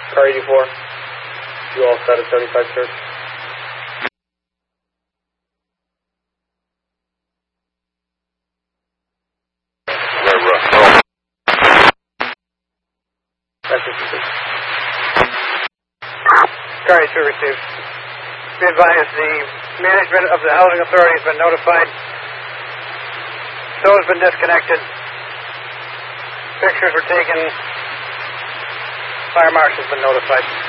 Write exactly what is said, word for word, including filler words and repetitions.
Car eighty-four, you all set at seventy-five Church. That's fifty-six. Car eighty-two received. Be advised, the management of the housing authority has been notified. Snow has been disconnected. Pictures were taken. Fire marshal's been notified.